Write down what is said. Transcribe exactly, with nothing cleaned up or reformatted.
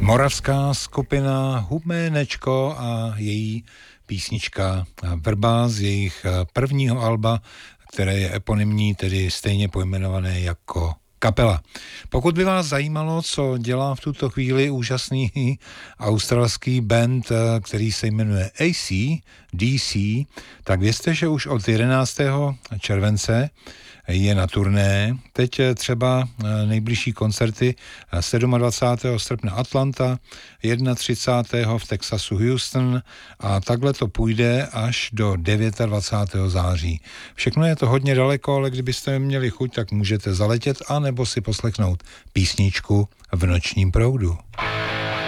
Moravská skupina Huménečko a její písnička Vrba z jejich prvního alba, které je eponymní, tedy stejně pojmenované jako kapela. Pokud by vás zajímalo, co dělá v tuto chvíli úžasný australský band, který se jmenuje A C D C, tak vězte, že už od jedenáctého července je na turné. Teď třeba nejbližší koncerty dvacátého sedmého srpna Atlanta, třicátého prvního v Texasu Houston a takhle to půjde až do dvacátého devátého září. Všechno je to hodně daleko, ale kdybyste měli chuť, tak můžete zaletět a nebo si poslechnout písničku v nočním proudu.